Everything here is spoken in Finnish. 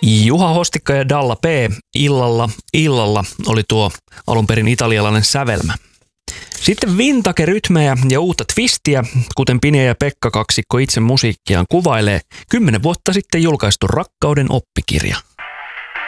Juha Hostikka ja Dalla P. Illalla oli tuo alun perin italialainen sävelmä. Sitten vintage-rytmejä ja uutta twistiä, kuten Pine ja Pekka kaksikko itse musiikkiaan kuvailee 10 vuotta sitten julkaistu Rakkauden oppikirja.